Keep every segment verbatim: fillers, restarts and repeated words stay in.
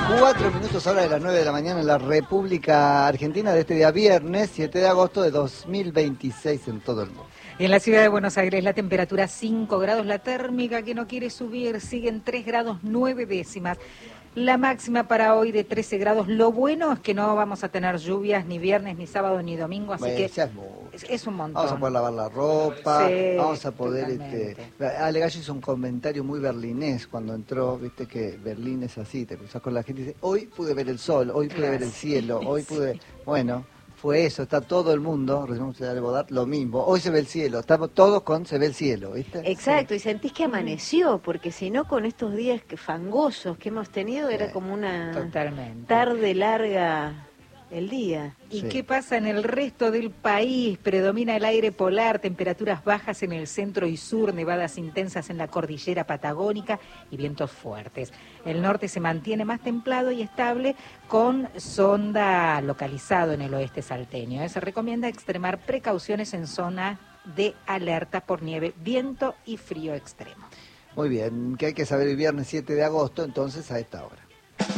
Cuatro minutos ahora de las nueve de la mañana en la República Argentina de este día viernes, siete de agosto de dos mil veintiséis en todo el mundo. En la ciudad de Buenos Aires la temperatura cinco grados, la térmica que no quiere subir sigue en tres grados nueve décimas. La máxima para hoy de trece grados. Lo bueno es que no vamos a tener lluvias ni viernes, ni sábado, ni domingo, así Bueno, que es, es, es un montón. Vamos a poder lavar la ropa, Sí, vamos a poder... totalmente. este Ale Gallo hizo un comentario muy berlinés cuando entró, viste que Berlín es así, te cruzas con la gente y dice, hoy pude ver el sol, hoy pude ver el cielo, hoy pude... Sí. Bueno, fue eso, está todo el mundo, de Bodart, lo mismo, hoy se ve el cielo, estamos todos con se ve el cielo, ¿viste? Exacto, Sí. y sentís que amaneció, porque si no con estos días que fangosos que hemos tenido, Sí, era como una Totalmente. tarde larga el día. ¿Y Sí. qué pasa en el resto del país? Predomina el aire polar, temperaturas bajas en el centro y sur, nevadas intensas en la cordillera patagónica y vientos fuertes. El norte se mantiene más templado y estable con sonda localizado en el oeste salteño. ¿eh? Se recomienda extremar precauciones en zona de alerta por nieve, viento y frío extremo. Muy bien, que hay que saber el viernes siete de agosto, entonces a esta hora.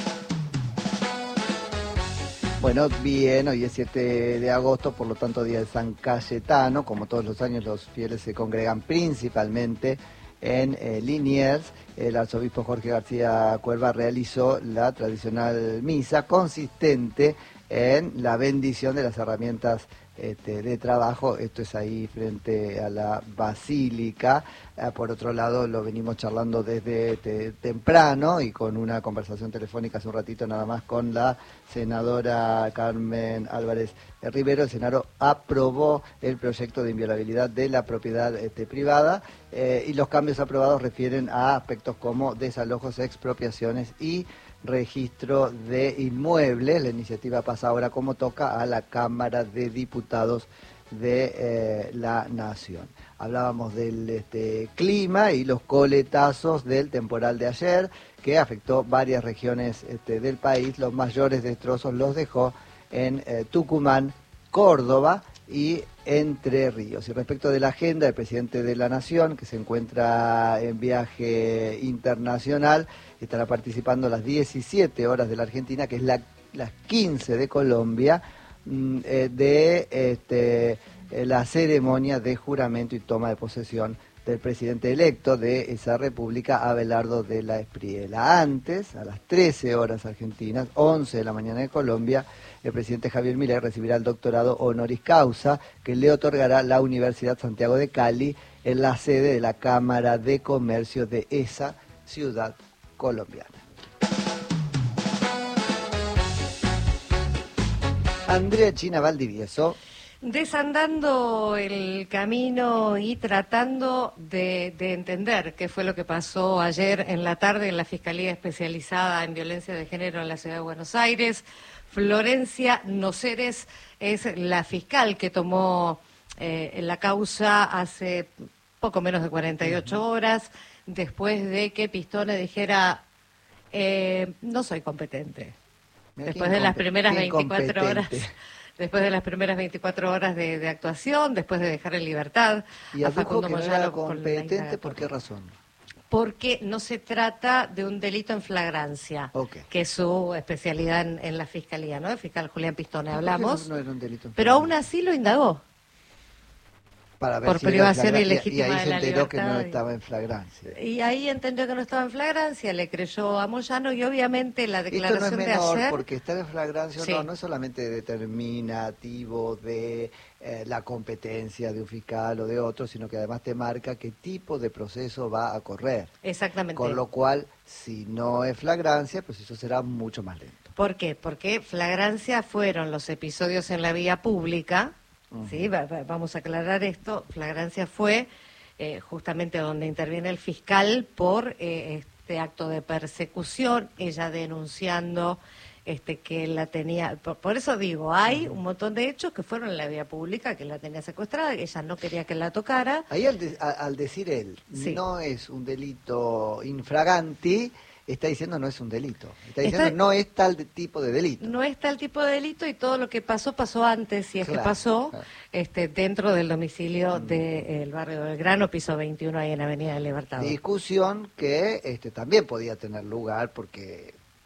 Bueno, bien, hoy es siete de agosto, por lo tanto día de San Cayetano. Como todos los años los fieles se congregan principalmente en eh, Liniers. El arzobispo Jorge García Cuerva realizó la tradicional misa consistente en la bendición de las herramientas este, de trabajo. Esto es ahí frente a la basílica. Eh, por otro lado, lo venimos charlando desde te, temprano y con una conversación telefónica hace un ratito nada más con la senadora Carmen Álvarez Rivero. El Senado aprobó el proyecto de inviolabilidad de la propiedad este, privada eh, y los cambios aprobados refieren a aspectos como desalojos, expropiaciones y registro de inmuebles. La iniciativa pasa ahora como toca a la Cámara de Diputados de eh, la Nación. Hablábamos del este, clima y los coletazos del temporal de ayer que afectó varias regiones este, del país. Los mayores destrozos los dejó en eh, Tucumán, Córdoba y Entre Ríos. Y respecto de la agenda, el presidente de la Nación, que se encuentra en viaje internacional, estará participando a las diecisiete horas de la Argentina, que es la, las quince de Colombia, mmm, eh, de este, eh, la ceremonia de juramento y toma de posesión del presidente electo de esa república, Abelardo de la Espriella. Antes, a las trece horas argentinas, once de la mañana de Colombia, el presidente Javier Milei recibirá el doctorado honoris causa que le otorgará la Universidad Santiago de Cali en la sede de la Cámara de Comercio de esa ciudad colombiana. Andrea China Valdivieso. Desandando el camino y tratando de, de entender qué fue lo que pasó ayer en la tarde en la Fiscalía Especializada en Violencia de Género en la Ciudad de Buenos Aires. Florencia Noceres es la fiscal que tomó eh, la causa hace poco menos de cuarenta y ocho horas, después de que Pistone dijera, eh, no soy competente. Mira, después de las primeras veinticuatro horas... Después de las primeras veinticuatro horas de, de actuación, después de dejar en libertad y a Facundo que no Moyano. era competente, ¿por qué razón? Porque no se trata de un delito en flagrancia, Okay. que es su especialidad en, en la Fiscalía, ¿no? El fiscal Julián Pistone, hablamos. No, no era un delito en pero aún así lo indagó. Para ver por si privación era ilegítima y, y ahí de se la enteró libertad. que no estaba en flagrancia. Y ahí entendió que no estaba en flagrancia, le creyó a Moyano y obviamente la declaración Esto no es menor, de ayer... porque estar en flagrancia Sí. no, no es solamente determinativo de eh, la competencia de un fiscal o de otro, sino que además te marca qué tipo de proceso va a correr. Exactamente. Con lo cual, si no es flagrancia, pues eso será mucho más lento. ¿Por qué? Porque flagrancia fueron los episodios en la vía pública, uh-huh. ¿sí? Va, va, vamos a aclarar esto. Flagrancia fue eh, justamente donde interviene el fiscal por eh, este acto de persecución, ella denunciando este que la tenía... Por, por eso digo, hay uh-huh. un montón de hechos que fueron en la vía pública, que la tenía secuestrada, que ella no quería que la tocara. Ahí al, de, a, al decir él, sí. no es un delito infraganti, está diciendo no es un delito. Está diciendo está, no es tal de tipo de delito. No es tal tipo de delito y todo lo que pasó, pasó antes, si es claro, que pasó, claro. este, dentro del domicilio mm. del barrio Belgrano, piso veintiuno, ahí en Avenida del Libertador. Discusión que este, también podía tener lugar porque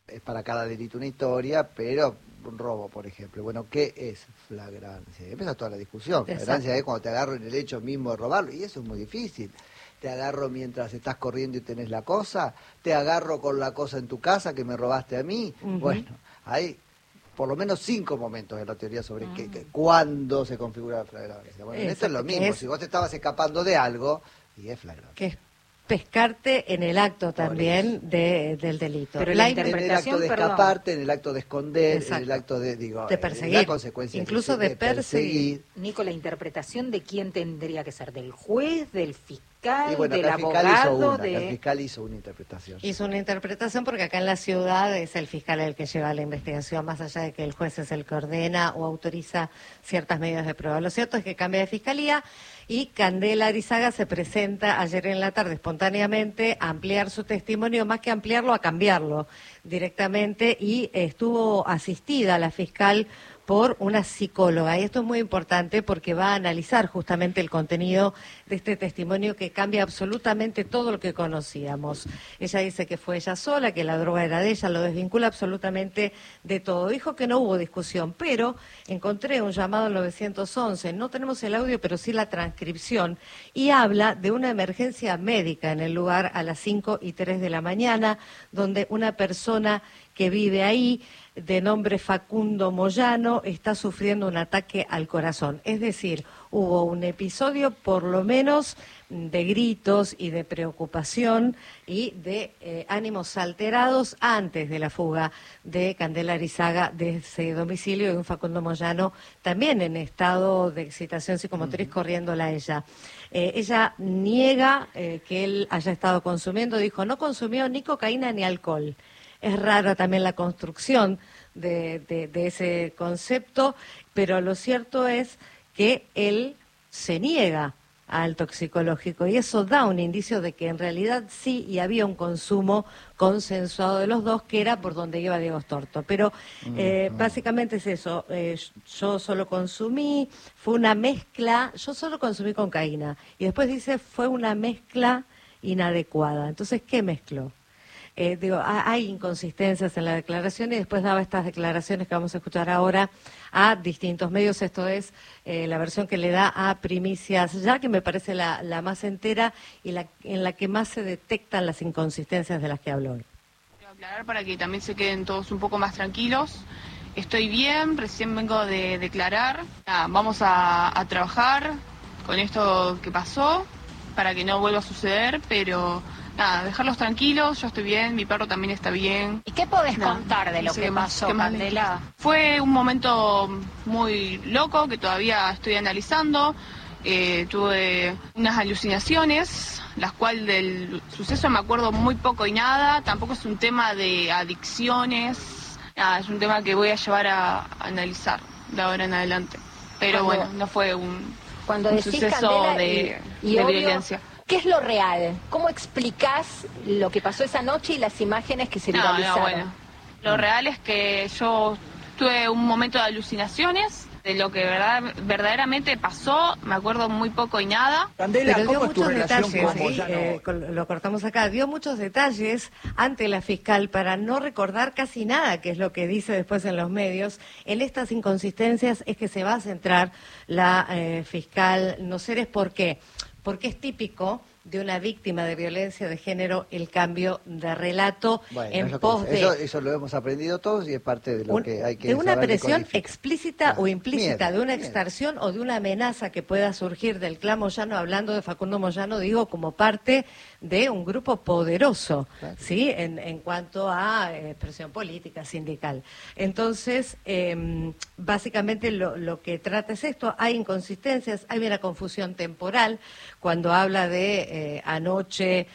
Es para cada delito una historia, pero un robo, por ejemplo. Bueno, ¿qué es flagrancia? Y empieza toda la discusión. Flagrancia es cuando te agarro en el hecho mismo de robarlo, y eso es muy difícil. Te agarro mientras estás corriendo y tenés la cosa, te agarro con la cosa en tu casa que me robaste a mí. Uh-huh. Bueno, hay por lo menos cinco momentos en la teoría sobre uh-huh. que, que, cuándo se configura la flagrancia. Bueno, en esto es lo mismo. Es... Si vos te estabas escapando de algo, y es flagrancia. ¿Qué? Pescarte en el acto también de, del delito. Pero la, la interpretación, en el acto de escaparte, perdón. en el acto de esconder, Exacto. en el acto de, digo, de perseguir, la consecuencia incluso de, de perseguir. perseguir. Nico, la interpretación de quién tendría que ser, del juez, del fiscal, y bueno, del el fiscal abogado, hizo una, de... el fiscal hizo una interpretación. Hizo una interpretación porque acá en la ciudad es el fiscal el que lleva la investigación, más allá de que el juez es el que ordena o autoriza ciertas medidas de prueba. Lo cierto es que cambia de fiscalía y Candela Arizaga se presenta ayer en la tarde espontáneamente a ampliar su testimonio, más que ampliarlo, a cambiarlo directamente, y estuvo asistida la fiscal por una psicóloga. Y esto es muy importante porque va a analizar justamente el contenido de este testimonio que cambia absolutamente todo lo que conocíamos. Ella dice que fue ella sola, que la droga era de ella, lo desvincula absolutamente de todo. Dijo que no hubo discusión, pero encontré un llamado al nueve once, no tenemos el audio, pero sí la transcripción, y habla de una emergencia médica en el lugar a las cinco y tres de la mañana, donde una persona que vive ahí, de nombre Facundo Moyano, está sufriendo un ataque al corazón. Es decir, hubo un episodio por lo menos de gritos y de preocupación y de eh, ánimos alterados antes de la fuga de Candela Arizaga de ese domicilio, y un Facundo Moyano también en estado de excitación psicomotriz uh-huh. corriéndola a ella. Eh, ella niega eh, que él haya estado consumiendo, dijo, no consumió ni cocaína ni alcohol. Es rara también la construcción de, de, de ese concepto, pero lo cierto es que él se niega al toxicológico y eso da un indicio de que en realidad sí y había un consumo consensuado de los dos, que era por donde iba Diego Storto. Pero eh, básicamente es eso, eh, yo solo consumí, fue una mezcla, yo solo consumí cocaína, y después dice fue una mezcla inadecuada. Entonces, ¿qué mezcló? Eh, digo, hay inconsistencias en la declaración, y después daba estas declaraciones que vamos a escuchar ahora a distintos medios. Esto es eh, la versión que le da a Primicias Ya, que me parece la, la más entera y la, en la que más se detectan las inconsistencias de las que habló hoy. Quiero aclarar para que también se queden todos un poco más tranquilos. Estoy bien, recién vengo de declarar. Nada, vamos a, a trabajar con esto que pasó para que no vuelva a suceder, pero... Nada, dejarlos tranquilos, yo estoy bien, mi perro también está bien. ¿Y qué podés Nada, contar de lo no sé que qué más, pasó, qué más Candela? Fue un momento muy loco que todavía estoy analizando. Eh, tuve unas alucinaciones, las cuales del suceso me acuerdo muy poco y nada. Tampoco es un tema de adicciones, nada, es un tema que voy a llevar a, a analizar de ahora en adelante. Pero Cuando, bueno, no fue un, cuando un decís, suceso Candela, de, y, y de obvio, violencia. ¿Qué es lo real? ¿Cómo explicás lo que pasó esa noche y las imágenes que se no, viralizaron? No, bueno. Lo real es que yo tuve un momento de alucinaciones de lo que verdad, verdaderamente pasó, me acuerdo muy poco y nada. Candela, pero dio muchos detalles, ¿sí? eh, lo cortamos acá, dio muchos detalles ante la fiscal para no recordar casi nada, que es lo que dice después en los medios. En estas inconsistencias es que se va a centrar la eh, fiscal Noceres. ¿Por qué? Porque es típico de una víctima de violencia de género el cambio de relato bueno, en pos de... Eso, eso lo hemos aprendido todos y es parte de lo un, que hay que de una saber presión decodificar. explícita Claro. o implícita, Miedo, de una miedo. extorsión o de una amenaza que pueda surgir del clan Moyano, hablando de Facundo Moyano, digo, como parte de un grupo poderoso, Claro. ¿sí? En, en cuanto a eh, presión política, sindical. Entonces, eh, básicamente lo, lo que trata es esto, hay inconsistencias, hay una confusión temporal cuando habla de eh, anoche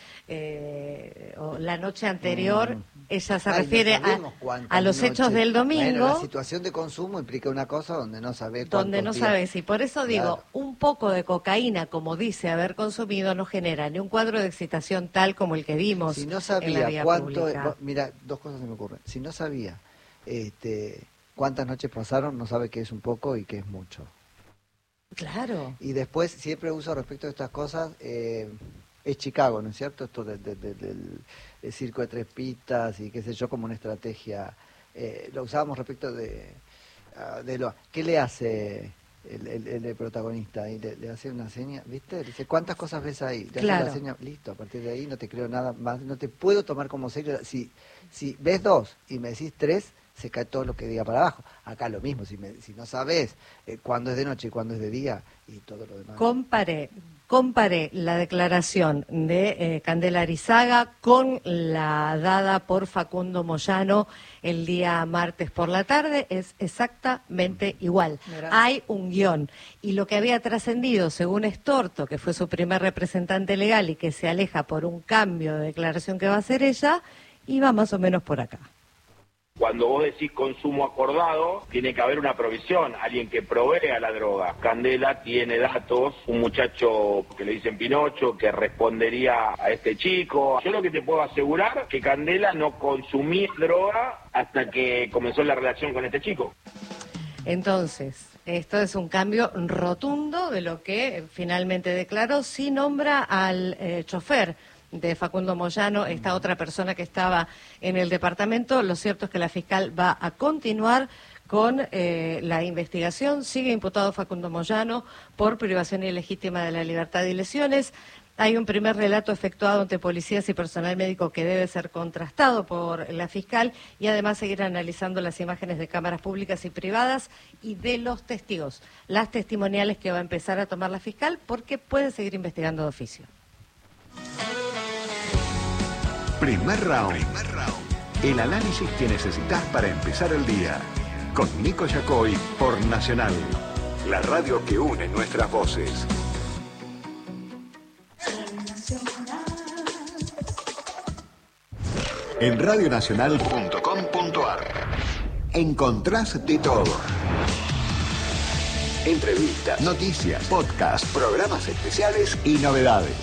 eh, o la noche anterior, mm. ella se Ay, refiere no a, a los noches. hechos del domingo. Bueno, la situación de consumo implica una cosa donde no sabes donde no días. sabes, y por eso digo, Claro. un poco de cocaína, como dice haber consumido, no genera ni un cuadro de excitación tal como el que vimos Si no en la sabía vía cuánto, pública. mira, dos cosas se me ocurren. Si no sabía este, cuántas noches pasaron, no sabe qué es un poco y qué es mucho. Claro. Y después siempre uso respecto a estas cosas, eh, es Chicago, ¿no es cierto? Esto de, de, de, del el circo de tres pistas y qué sé yo, como una estrategia. Eh, lo usábamos respecto de, uh, de lo... ¿Qué le hace el, el, el protagonista? Y le, le hace una seña, ¿viste? Le dice, ¿cuántas cosas ves ahí? Le Claro. hace la seña, listo, a partir de ahí no te creo nada más, no te puedo tomar como serio. Si, si ves dos y me decís tres, se cae todo lo que diga para abajo. Acá lo mismo, si, me, si no sabes eh, cuándo es de noche y cuándo es de día y todo lo demás. Comparé, comparé la declaración de eh, Candela Arizaga con la dada por Facundo Moyano el día martes por la tarde, es exactamente igual. Mirá. Hay un guión. Y lo que había trascendido, según Estorto, que fue su primer representante legal y que se aleja por un cambio de declaración que va a hacer ella, iba más o menos por acá. Cuando vos decís consumo acordado, tiene que haber una provisión, alguien que provea la droga. Candela tiene datos, un muchacho que le dicen Pinocho, que respondería a este chico. Yo lo que te puedo asegurar que Candela no consumía droga hasta que comenzó la relación con este chico. Entonces, esto es un cambio rotundo de lo que finalmente declaró. Sí nombra al eh, chofer de Facundo Moyano, esta otra persona que estaba en el departamento. Lo cierto es que la fiscal va a continuar con eh, la investigación. Sigue imputado Facundo Moyano por privación ilegítima de la libertad y lesiones. Hay un primer relato efectuado ante policías y personal médico que debe ser contrastado por la fiscal y además seguir analizando las imágenes de cámaras públicas y privadas y de los testigos, las testimoniales que va a empezar a tomar la fiscal, porque puede seguir investigando de oficio. Primer round. Primer round. El análisis que necesitas para empezar el día. Con Nico Yacoy por Nacional. La radio que une nuestras voces. En radionacional punto com punto ar encontrás de todo. Entrevistas, noticias, podcasts, programas especiales y novedades.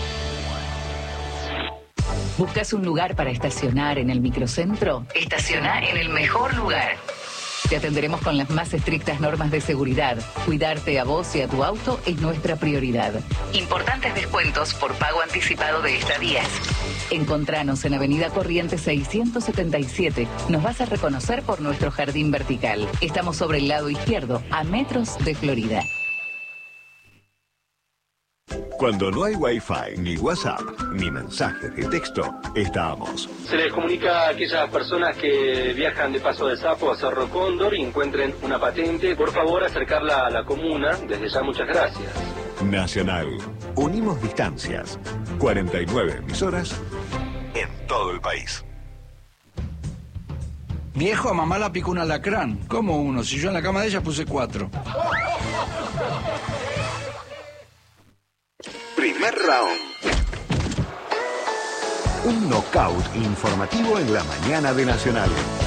¿Buscas un lugar para estacionar en el microcentro? Estaciona en el mejor lugar. Te atenderemos con las más estrictas normas de seguridad. Cuidarte a vos y a tu auto es nuestra prioridad. Importantes descuentos por pago anticipado de estadías. Encontranos en Avenida Corrientes seiscientos setenta y siete. Nos vas a reconocer por nuestro jardín vertical. Estamos sobre el lado izquierdo, a metros de Florida. Cuando no hay Wi-Fi, ni WhatsApp, ni mensajes de texto, estamos. Se les comunica a aquellas personas que viajan de Paso de Sapo a Cerro Cóndor y encuentren una patente, por favor acercarla a la comuna. Desde ya, muchas gracias. Nacional. Unimos distancias. cuarenta y nueve emisoras en todo el país. Viejo, a mamá la picó un alacrán. ¿Cómo uno? Si yo en la cama de ella puse cuatro. Primer round. Un knockout informativo en la mañana de Nacional.